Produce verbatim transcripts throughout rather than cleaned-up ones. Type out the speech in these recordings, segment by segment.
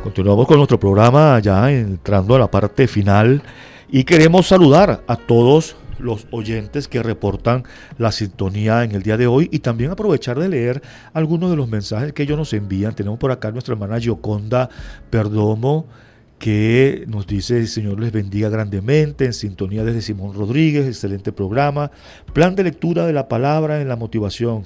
Continuamos con nuestro programa ya entrando a la parte final y queremos saludar a todos los oyentes que reportan la sintonía en el día de hoy y también aprovechar de leer algunos de los mensajes que ellos nos envían. Tenemos por acá a nuestra hermana Gioconda Perdomo, que nos dice: el Señor les bendiga grandemente, en sintonía desde Simón Rodríguez, excelente programa, plan de lectura de la palabra en la motivación.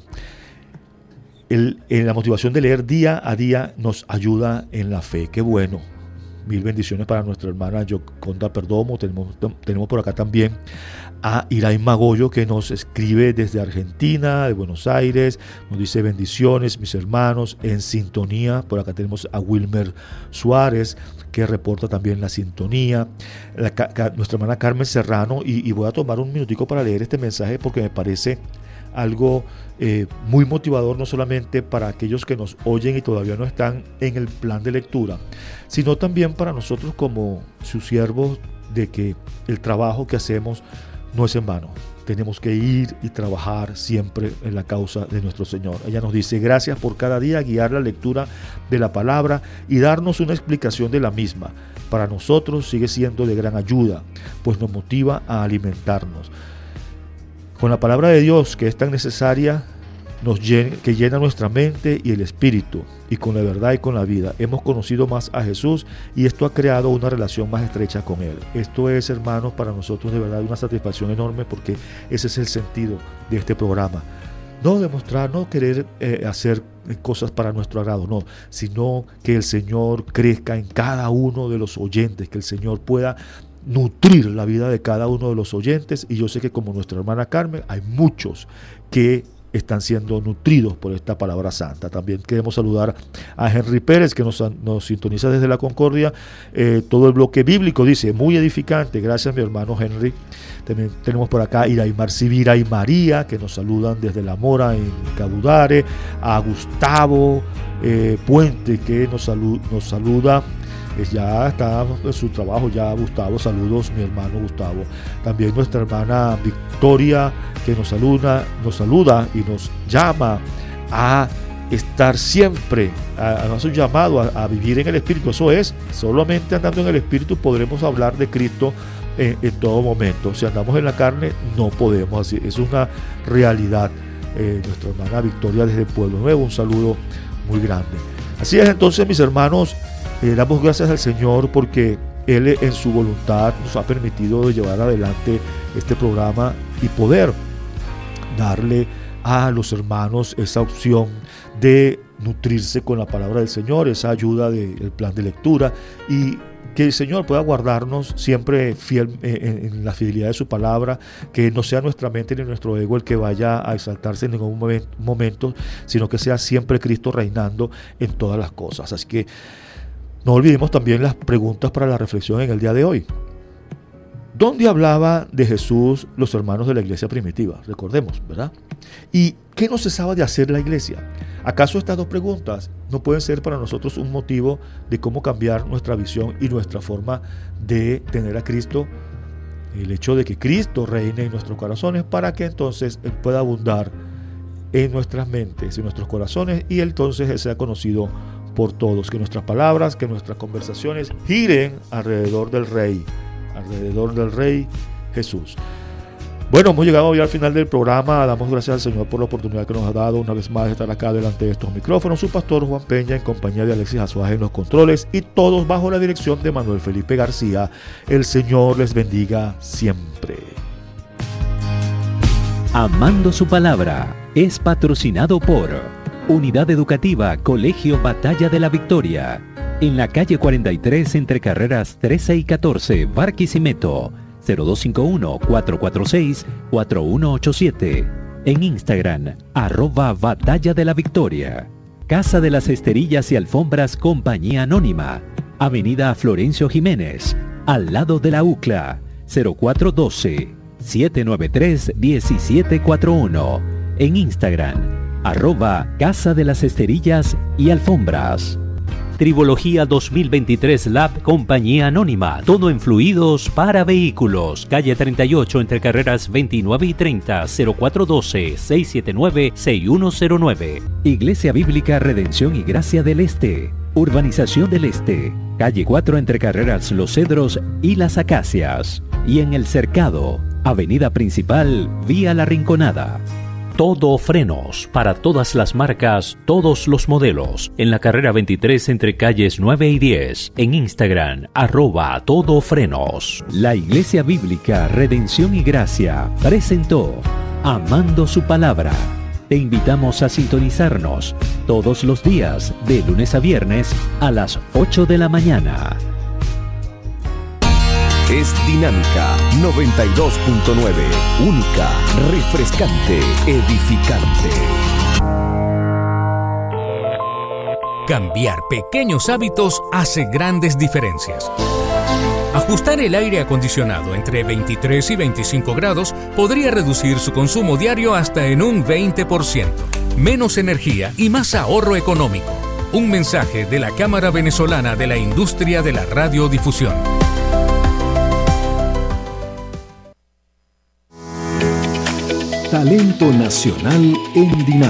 El, en la motivación de leer día a día nos ayuda en la fe. Qué bueno. Mil bendiciones para nuestra hermana Gioconda Perdomo. Tenemos, tenemos por acá también a Iraín Magoyo, que nos escribe desde Argentina, de Buenos Aires. Nos dice: bendiciones, mis hermanos, en sintonía. Por acá tenemos a Wilmer Suárez, que reporta también la sintonía. La, ca, nuestra hermana Carmen Serrano. Y, y voy a tomar un minutico para leer este mensaje porque me parece algo eh, muy motivador, no solamente para aquellos que nos oyen y todavía no están en el plan de lectura, sino también para nosotros como sus siervos, de que el trabajo que hacemos no es en vano. Tenemos que ir y trabajar siempre en la causa de nuestro Señor. Ella nos dice: gracias por cada día guiar la lectura de la palabra y darnos una explicación de la misma. Para nosotros sigue siendo de gran ayuda, pues nos motiva a alimentarnos con la palabra de Dios, que es tan necesaria, nos llena, que llena nuestra mente y el espíritu, y con la verdad y con la vida. Hemos conocido más a Jesús y esto ha creado una relación más estrecha con Él. Esto es, hermanos, para nosotros de verdad una satisfacción enorme, porque ese es el sentido de este programa. No demostrar, no querer eh, hacer cosas para nuestro agrado, no, sino que el Señor crezca en cada uno de los oyentes, que el Señor pueda nutrir la vida de cada uno de los oyentes. Y yo sé que, como nuestra hermana Carmen, hay muchos que están siendo nutridos por esta palabra santa. También queremos saludar a Henry Pérez, que nos, nos sintoniza desde la Concordia. Eh, todo el bloque bíblico dice: muy edificante. Gracias, mi hermano Henry. También tenemos por acá a Iraimar Sivira y María, que nos saludan desde La Mora en Cabudare. A Gustavo eh, Puente, que nos, salu- nos saluda. Ya está en su trabajo ya Gustavo. Saludos, mi hermano Gustavo. También nuestra hermana Victoria, que nos saluda, nos saluda y nos llama a estar siempre, a, a hacer un llamado a, a vivir en el Espíritu. Eso es, solamente andando en el Espíritu podremos hablar de Cristo en, en todo momento. Si andamos en la carne, no podemos. Así es una realidad. Eh, nuestra hermana Victoria desde Pueblo Nuevo, un saludo muy grande. Así es, entonces, mis hermanos, Eh, damos gracias al Señor porque Él, en su voluntad, nos ha permitido llevar adelante este programa y poder darle a los hermanos esa opción de nutrirse con la palabra del Señor, esa ayuda del plan de lectura, y que el Señor pueda guardarnos siempre fiel en, en la fidelidad de su palabra, que no sea nuestra mente ni nuestro ego el que vaya a exaltarse en ningún momento, sino que sea siempre Cristo reinando en todas las cosas. Así que no olvidemos también las preguntas para la reflexión en el día de hoy. ¿Dónde hablaba de Jesús los hermanos de la iglesia primitiva? Recordemos, ¿verdad? ¿Y qué no cesaba de hacer la iglesia? ¿Acaso estas dos preguntas no pueden ser para nosotros un motivo de cómo cambiar nuestra visión y nuestra forma de tener a Cristo? El hecho de que Cristo reine en nuestros corazones, para que entonces Él pueda abundar en nuestras mentes, en nuestros corazones, y entonces Él sea conocido por todos, que nuestras palabras, que nuestras conversaciones giren alrededor del Rey, alrededor del Rey Jesús. Bueno, hemos llegado ya al final del programa. Damos gracias al Señor por la oportunidad que nos ha dado una vez más de estar acá delante de estos micrófonos. Su pastor Juan Peña, en compañía de Alexis Azuaje en los controles, y todos bajo la dirección de Manuel Felipe García. El Señor les bendiga siempre. Amando su palabra es patrocinado por Unidad Educativa Colegio Batalla de la Victoria, en la calle cuarenta y tres entre carreras trece y catorce, Barquisimeto, cero dos cinco uno, cuatro cuatro seis, cuatro uno ocho siete. En Instagram, arroba Batalla de la Victoria. Casa de las Esterillas y Alfombras Compañía Anónima, Avenida Florencio Jiménez, al lado de la U C L A, cero cuatro uno dos, siete nueve tres, uno siete cuatro uno. En Instagram, arroba Casa de las Esterillas y Alfombras. Tribología dos mil veintitrés Lab Compañía Anónima. Todo en fluidos para vehículos. Calle treinta y ocho entre carreras veintinueve y treinta, cero cuatro uno dos, seis siete nueve, seis uno cero nueve. Iglesia Bíblica Redención y Gracia del Este. Urbanización del Este, calle cuatro entre carreras Los Cedros y Las Acacias. Y en El Cercado, avenida principal, vía La Rinconada. Todo Frenos, para todas las marcas, todos los modelos. En la carrera veintitrés entre calles nueve y diez. En Instagram, arroba Todo Frenos. La Iglesia Bíblica Redención y Gracia presentó Amando su Palabra. Te invitamos a sintonizarnos todos los días, de lunes a viernes, a las ocho de la mañana. Es Dinámica noventa y dos punto nueve, única, refrescante, edificante. Cambiar pequeños hábitos hace grandes diferencias. Ajustar el aire acondicionado entre veintitrés y veinticinco grados podría reducir su consumo diario hasta en un veinte por ciento. Menos energía y más ahorro económico. Un mensaje de la Cámara Venezolana de la Industria de la Radiodifusión. Talento nacional en Dinámica.